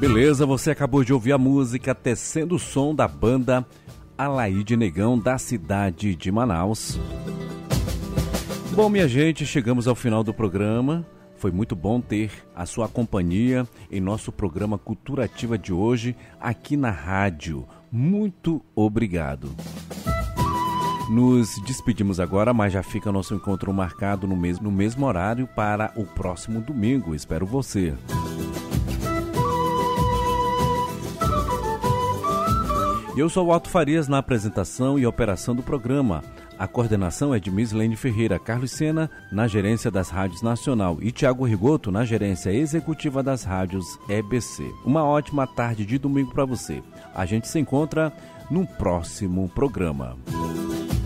Beleza, você acabou de ouvir a música Tecendo o Som da banda Alaide Negão, da cidade de Manaus. Bom, minha gente, chegamos ao final do programa. Foi muito bom ter a sua companhia em nosso programa Cultura Ativa de hoje aqui na rádio. Muito obrigado. Nos despedimos agora, mas já fica nosso encontro marcado no mesmo horário para o próximo domingo. Espero você. Eu sou o Alto Farias na apresentação e operação do programa. A coordenação é de Mislene Ferreira, Carlos Sena na gerência das rádios Nacional e Tiago Rigoto na gerência executiva das rádios EBC. Uma ótima tarde de domingo para você. A gente se encontra no próximo programa.